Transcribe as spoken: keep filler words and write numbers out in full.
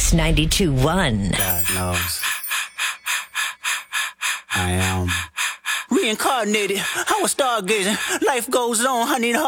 Mix ninety-two point one. God knows. I am reincarnated. I was stargazing. Life goes on. I need a